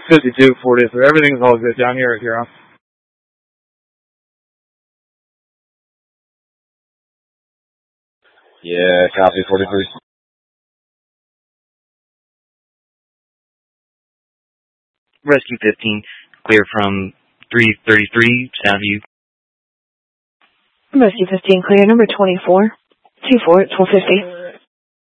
5240, so everything's all good down here at Huron. Yeah, copy 43. Rescue 15, clear from 333, Soundview. Rescue 15, clear number 24, 24 at 450.